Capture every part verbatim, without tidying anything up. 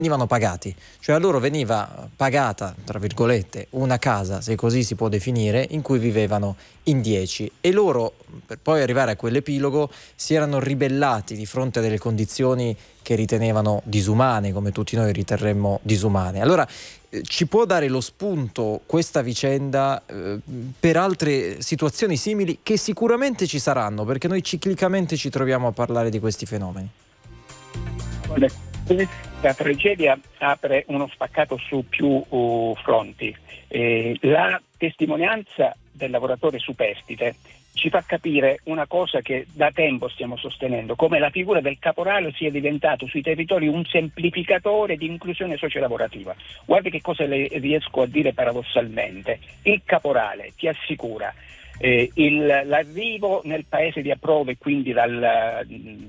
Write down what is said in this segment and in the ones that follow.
venivano pagati, cioè a loro veniva pagata, tra virgolette, una casa, se così si può definire, in cui vivevano in dieci, e loro, per poi arrivare a quell'epilogo, si erano ribellati di fronte a delle condizioni che ritenevano disumane, come tutti noi riterremmo disumane. Allora, eh, ci può dare lo spunto questa vicenda eh, per altre situazioni simili che sicuramente ci saranno, perché noi ciclicamente ci troviamo a parlare di questi fenomeni? Questa tragedia apre uno spaccato su più uh, fronti. Eh, la testimonianza del lavoratore superstite ci fa capire una cosa che da tempo stiamo sostenendo, come la figura del caporale sia diventato sui territori un semplificatore di inclusione sociolavorativa. Guardi che cosa le riesco a dire paradossalmente. Il caporale ti assicura eh, il, l'arrivo nel paese di approdo e quindi dal...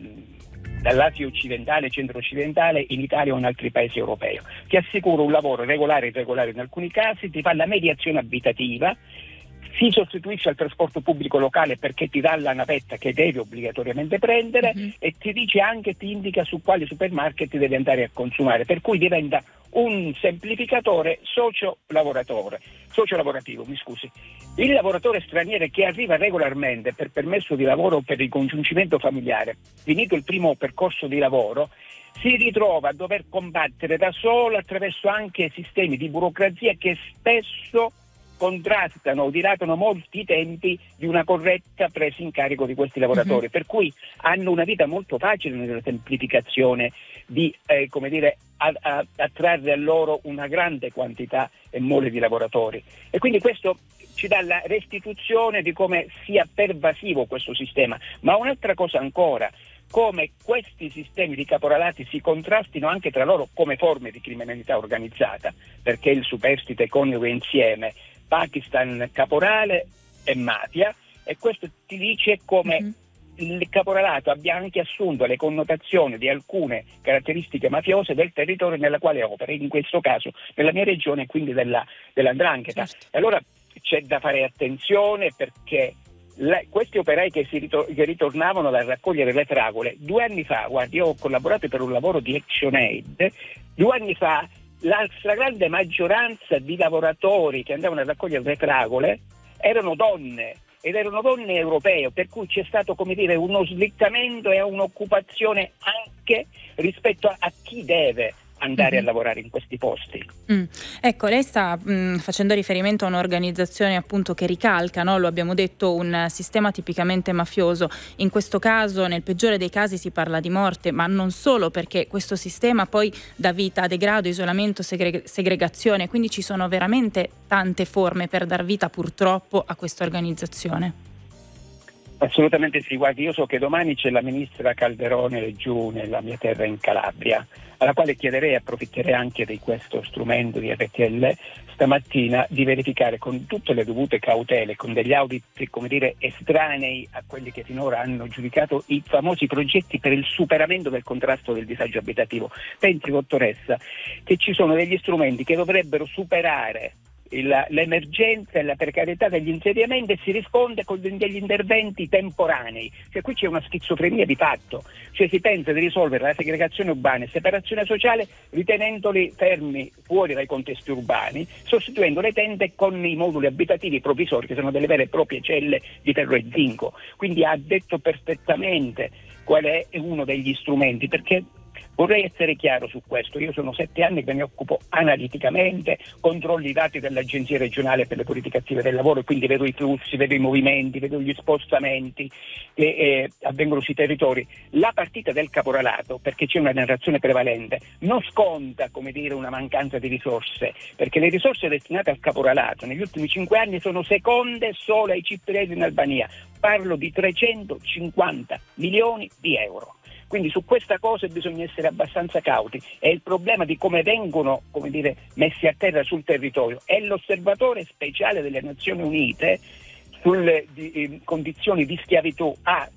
dall'Asia occidentale, centro-occidentale, in Italia o in altri paesi europei. Ti assicura un lavoro regolare e irregolare in alcuni casi, ti fa la mediazione abitativa, si sostituisce al trasporto pubblico locale perché ti dà la navetta che devi obbligatoriamente prendere, mm-hmm. e ti dice anche, ti indica su quali supermarket devi andare a consumare, per cui diventa un semplificatore socio-lavoratore, socio-lavorativo, mi scusi. Il lavoratore straniero che arriva regolarmente per permesso di lavoro o per ricongiungimento familiare, finito il primo percorso di lavoro, si ritrova a dover combattere da solo attraverso anche sistemi di burocrazia che spesso contrastano o dilatano molti tempi di una corretta presa in carico di questi lavoratori, uh-huh. per cui hanno una vita molto facile nella semplificazione di eh, come dire a, a, attrarre a loro una grande quantità e mole di lavoratori, e quindi questo ci dà la restituzione di come sia pervasivo questo sistema. Ma un'altra cosa ancora, come questi sistemi di caporalati si contrastino anche tra loro come forme di criminalità organizzata, perché il superstite coniuga insieme Pakistan, caporale e mafia, e questo ti dice come mm-hmm. il caporalato abbia anche assunto le connotazioni di alcune caratteristiche mafiose del territorio nella quale opera, in questo caso nella mia regione, quindi della, della 'ndrangheta. Certo. E allora c'è da fare attenzione, perché la, questi operai che, si ritor- che ritornavano da raccogliere le fragole, due anni fa, guardi, io ho collaborato per un lavoro di ActionAid, due anni fa la stragrande maggioranza di lavoratori che andavano a raccogliere le fragole erano donne, ed erano donne europee, per cui c'è stato, come dire, uno slittamento e un'occupazione anche rispetto a, a chi deve andare mm-hmm. a lavorare in questi posti. Mm. Ecco, lei sta mh, facendo riferimento a un'organizzazione appunto che ricalca, no? Lo abbiamo detto, un sistema tipicamente mafioso. In questo caso, nel peggiore dei casi, si parla di morte, ma non solo, perché questo sistema poi dà vita a degrado, isolamento, segre- segregazione, quindi ci sono veramente tante forme per dar vita purtroppo a questa organizzazione. Assolutamente sì, guardi, io so che domani c'è la ministra Calderone giù nella mia terra in Calabria, alla quale chiederei, approfitterei anche di questo strumento di R T L stamattina, di verificare con tutte le dovute cautele, con degli audit, come dire, estranei a quelli che finora hanno giudicato i famosi progetti per il superamento del contrasto del disagio abitativo. Pensi, dottoressa, che ci sono degli strumenti che dovrebbero superare Il, l'emergenza e la precarietà degli insediamenti, e si risponde con degli interventi temporanei. Cioè qui c'è una schizofrenia di fatto, cioè si pensa di risolvere la segregazione urbana e separazione sociale ritenendoli fermi fuori dai contesti urbani, sostituendo le tende con i moduli abitativi provvisori, che sono delle vere e proprie celle di ferro e zinco. Quindi ha detto perfettamente qual è uno degli strumenti, perché vorrei essere chiaro su questo. Io sono sette anni che mi occupo analiticamente, controllo i dati dell'Agenzia regionale per le politiche attive del lavoro, e quindi vedo i flussi, vedo i movimenti, vedo gli spostamenti che eh, avvengono sui territori. La partita del caporalato, perché c'è una narrazione prevalente, non sconta, come dire, una mancanza di risorse, perché le risorse destinate al caporalato negli ultimi cinque anni sono seconde solo ai cittadini in Albania. Parlo di trecentocinquanta milioni di euro. Quindi su questa cosa bisogna essere abbastanza cauti. È il problema di come vengono, come dire, messi a terra sul territorio. E l'osservatore speciale delle Nazioni Unite sulle di, eh, condizioni di schiavitù ha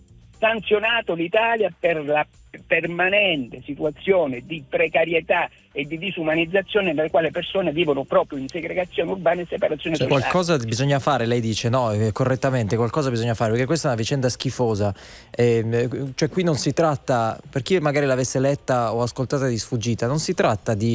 sanzionato l'Italia per la permanente situazione di precarietà e di disumanizzazione nella quale le persone vivono proprio in segregazione urbana e separazione cioè, sociale. qualcosa bisogna fare, lei dice, no, eh, correttamente, qualcosa bisogna fare, perché questa è una vicenda schifosa. Eh, cioè qui non si tratta, per chi magari l'avesse letta o ascoltata di sfuggita, non si tratta di